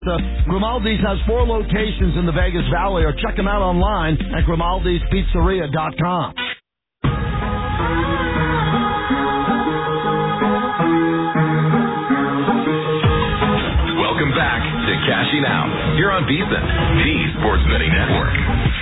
Grimaldi's has 4 locations in the Vegas Valley, or check them out online at Grimaldi'sPizzeria.com. Welcome back to Cashing Out here on VSiN, the Sports Betting Network.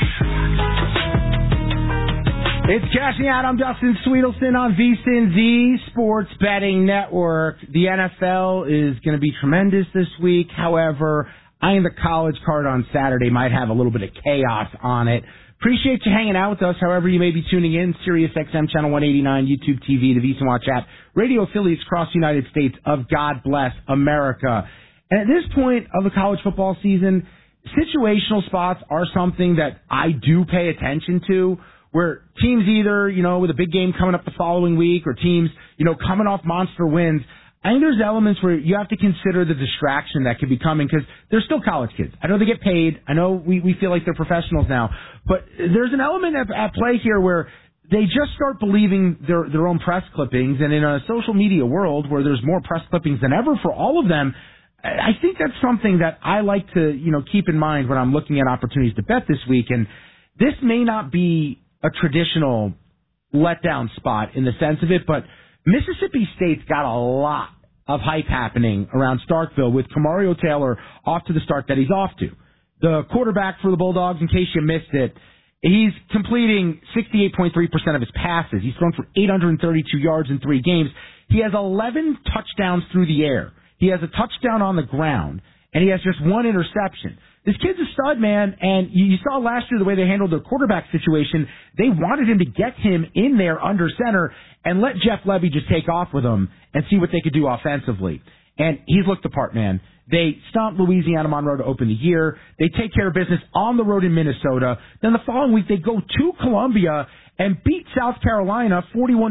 It's Cashing Out. I'm Dustin Sweetelson on VSiN, the Sports Betting Network. The NFL is going to be tremendous this week. However, eyeing the college card on Saturday might have a little bit of chaos on it. Appreciate you hanging out with us, however you may be tuning in. Sirius XM Channel 189, YouTube TV, the VSiN Watch app, radio affiliates across the United States of God Bless America. And at this point of the college football season, situational spots are something that I do pay attention to, where teams either, with a big game coming up the following week, or teams, coming off monster wins. I think there's elements where you have to consider the distraction that could be coming, because they're still college kids. I know they get paid. I know we feel like they're professionals now. But there's an element at play here where they just start believing their own press clippings. And in a social media world where there's more press clippings than ever for all of them, I think that's something that I like to, keep in mind when I'm looking at opportunities to bet this week. And this may not be a traditional letdown spot in the sense of it, but Mississippi State's got a lot of hype happening around Starkville with Kamario Taylor off to the start that he's off to. The quarterback for the Bulldogs, in case you missed it, he's completing 68.3% of his passes. He's thrown for 832 yards in 3 games. He has 11 touchdowns through the air. He has a touchdown on the ground, and he has just 1 interception. This kid's a stud, man, and you saw last year the way they handled their quarterback situation. They wanted him to get him in there under center and let Jeff Levy just take off with him and see what they could do offensively. And he's looked the part, man. They stomped Louisiana Monroe to open the year. They take care of business on the road in Minnesota. Then the following week they go to Columbia and beat South Carolina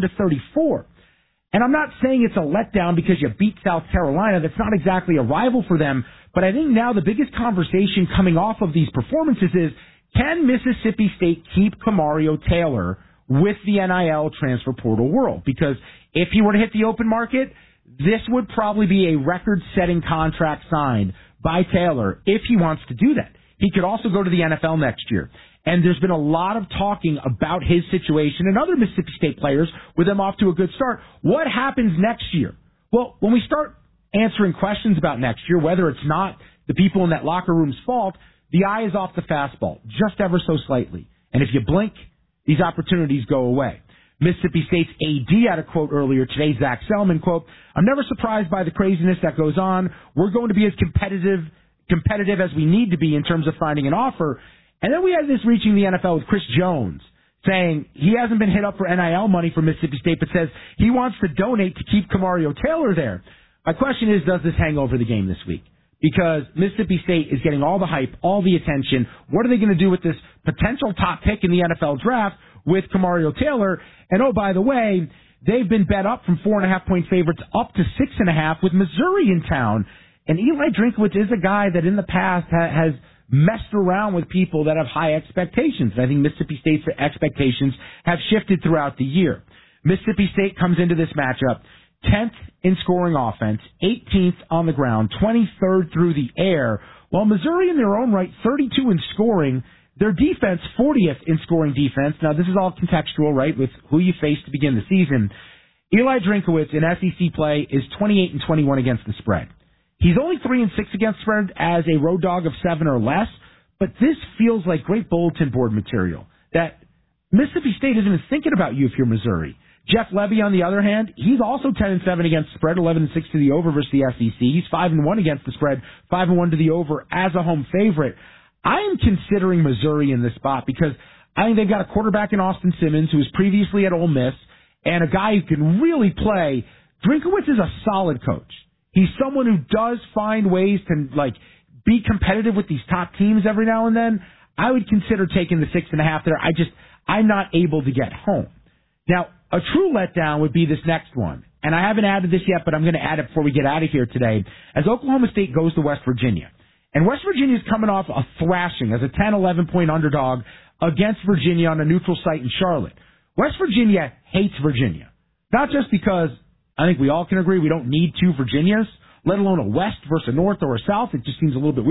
41-34. And I'm not saying it's a letdown because you beat South Carolina. That's not exactly a rival for them. But I think now the biggest conversation coming off of these performances is, can Mississippi State keep Kamario Taylor with the NIL transfer portal world? Because if he were to hit the open market, this would probably be a record-setting contract signed by Taylor if he wants to do that. He could also go to the NFL next year. And there's been a lot of talking about his situation and other Mississippi State players with them off to a good start. What happens next year? Well, when we start answering questions about next year, whether it's not the people in that locker room's fault, the eye is off the fastball, just ever so slightly. And if you blink, these opportunities go away. Mississippi State's AD had a quote earlier today, Zach Selman, quote, "I'm never surprised by the craziness that goes on. We're going to be as competitive as we need to be in terms of finding an offer." And then we had this reaching the NFL with Chris Jones saying he hasn't been hit up for NIL money from Mississippi State, but says he wants to donate to keep Kamario Taylor there. My question is, does this hang over the game this week? Because Mississippi State is getting all the hype, all the attention. What are they going to do with this potential top pick in the NFL draft with Kamario Taylor? And oh, by the way, they've been bet up from 4.5-point favorites up to 6.5 with Missouri in town. And Eli Drinkwitz is a guy that in the past has messed around with people that have high expectations. And I think Mississippi State's expectations have shifted throughout the year. Mississippi State comes into this matchup 10th in scoring offense, 18th on the ground, 23rd through the air, while Missouri in their own right, 32 in scoring, their defense, 40th in scoring defense. Now, this is all contextual, right, with who you face to begin the season. Eli Drinkwitz in SEC play is 28-21 against the spread. He's only 3-6 against spread as a road dog of 7 or less, but this feels like great bulletin board material that Mississippi State isn't even thinking about you if you're Missouri. Jeff Levy, on the other hand, he's also 10-7 against the spread, 11-6 to the over versus the SEC. He's 5-1 against the spread, 5-1 to the over as a home favorite. I am considering Missouri in this spot because I think they've got a quarterback in Austin Simmons who was previously at Ole Miss and a guy who can really play. Drinkwitz is a solid coach. He's someone who does find ways to be competitive with these top teams every now and then. I would consider taking the 6.5 there. I'm not able to get home. Now, a true letdown would be this next one. And I haven't added this yet, but I'm going to add it before we get out of here today. As Oklahoma State goes to West Virginia. And West Virginia is coming off a thrashing as a 10, 11-point underdog against Virginia on a neutral site in Charlotte. West Virginia hates Virginia. Not just because I think we all can agree we don't need 2 Virginias, let alone a West versus a North or a South. It just seems a little bit weird.